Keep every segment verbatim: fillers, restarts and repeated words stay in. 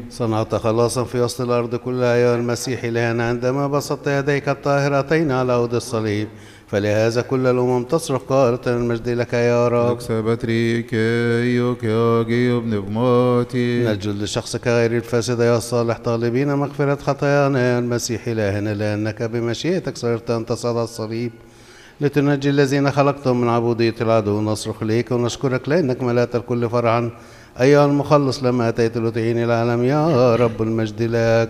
صنعت خلاصا في وسط الأرض كلها أيها المسيح إلهنا عندما بسطت يديك الطاهرتين على عود الصليب، فلهذا كل الأمم تصرخ قائلة المجد لك يا رب. نجد لشخصك غير الفاسد يا الصالح طالبين مغفرة خطايانا يا المسيح إلهنا، لأنك بمشيئتك صرت أن تصعد الصليب لتنجي الذين خلقتهم من عبودية العدو. نصرخ إليك ونشكرك لأنك ملأت الكل فرحا أيها المخلص لما أتيت لتعين العالم يا رب المجد لك.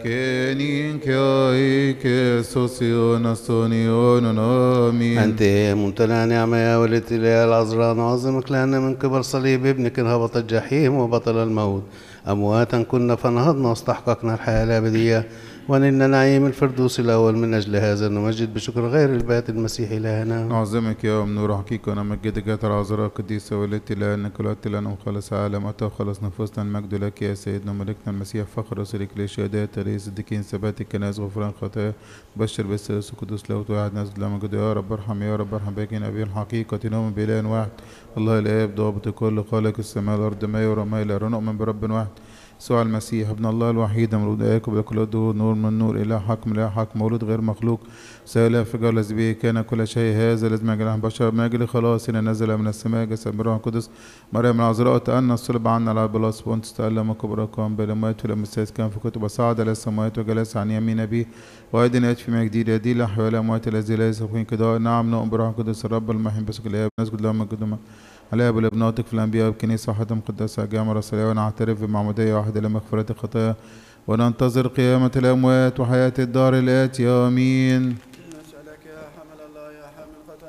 أنت ممتلئ نعمة يا ولدت الإله العذراء، نعظمك لأن من قبل صليب ابنك هبط الجحيم وبطل الموت. أمواتا كنا فنهضنا واستحققنا الحياة الأبدية ونلنا نعيم الفردوس الأول. من أجل هذا نمجد بشكر غير البات المسيح إلهنا. نعظمك يا أم نور حقيقة ونمجدك يا العذراء القديسة ولدت لأنك ولدت لنا مخلص عالم أتى وخلص نفوسنا. المجد لك يا سيدنا ملكنا المسيح، فخر رسولك لشهادات تاريخ الدكين ثبات الكنائس غفران خطايا. بشر بالثالوث القدوس له واحد نزل مجد. يا رب ارحم يا رب ارحم باكين أبي الحقيقة نؤمن بإله واحد الله الآب ضابط الكل خالق السماء والأرض ما يرى ما لا يرى. نؤمن برب واحد يسوع المسيح ابن الله الوحيد مولود آكل بكل الدهور نور من نور إله حق من إله حق مولود غير مخلوق سائل في جل به كان كل شيء. هذا لازم يجعل بشر من أجل خلاصنا نزل من السماء جسد من روح القدس مريم العذراء تأنى صلب عنا على بلاس بونت تألم كبرى قام بالأموات في الأمساس كان في كتب صعد إلى السماوات وجلس عن يمين أبيه وأيضا يأتي في مجد جديد يدي لحياة الأموات الذي لا يسبقون كده. نعم نؤمن بروح القدس الرب المحب بسك الآب نسجد له مجد على أبو الابن ناطق في الأنبياء والكنيسة واحدة مقدسة جامعة رسولية ونعترف بمعمودية واحدة لمغفرة الخطايا وننتظر قيامة الأموات وحياة الدار الآتية. آمين.